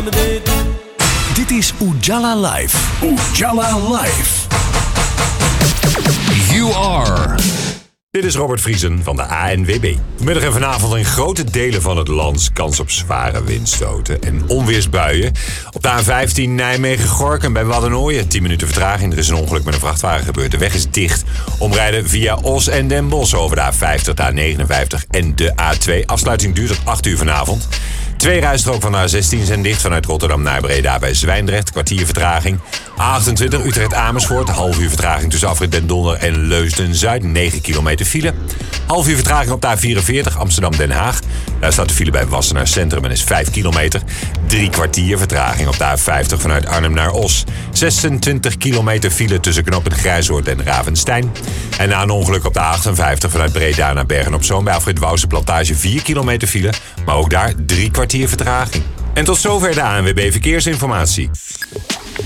Dit is Ujala Live. Ujala Live. You are. Dit is Robert Vriesen van de ANWB. Vanmiddag en vanavond in grote delen van het land kans op zware windstoten en onweersbuien. Op de A15 Nijmegen-Gorinchem bij Waddenooien 10 minuten vertraging. Er is een ongeluk met een vrachtwagen gebeurd. De weg is dicht. Omrijden via Os en Den Bosch over de A50, de A59 en de A2. Afsluiting duurt tot 8 uur vanavond. 2 rijstroken van de A16 zijn dicht vanuit Rotterdam naar Breda bij Zwijndrecht. Kwartier vertraging. A28 Utrecht-Amersfoort. Half uur vertraging tussen Afrit Den Dolder en Leusden-Zuid. 9 kilometer file. Half uur vertraging op de A44 Amsterdam-Den Haag. Daar staat de file bij Wassenaar Centrum en is 5 kilometer. 3 kwartier vertraging op de A50 vanuit Arnhem naar Os. 26 kilometer file tussen knooppunt Grijzoord en Ravenstein. En na een ongeluk op de A58 vanuit Breda naar Bergen-op-Zoom bij Afrit Wouwse Plantage 4 kilometer file. Maar ook daar 3 kwartier vertraging. En tot zover de ANWB Verkeersinformatie.